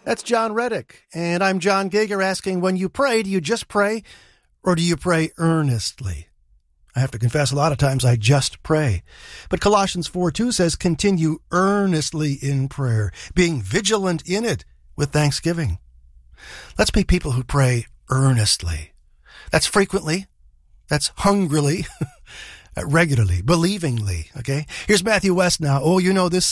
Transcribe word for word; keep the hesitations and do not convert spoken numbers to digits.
That's John Reddick, and I'm John Gager asking, when you pray, do you just pray, or do you pray earnestly? I have to confess, a lot of times I just pray. But Colossians four two says, continue earnestly in prayer, being vigilant in it with thanksgiving. Let's be people who pray earnestly. That's frequently, that's hungrily, regularly, believingly, okay? Here's Matthew West now. Oh, you know this